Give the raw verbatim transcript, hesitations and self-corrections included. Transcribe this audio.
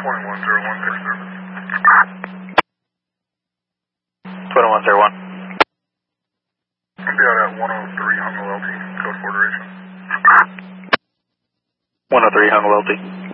twenty-one zero one for service. twenty-one zero one. I'll be out at one oh three Hungo L T, code four duration. one oh three Hungo L T.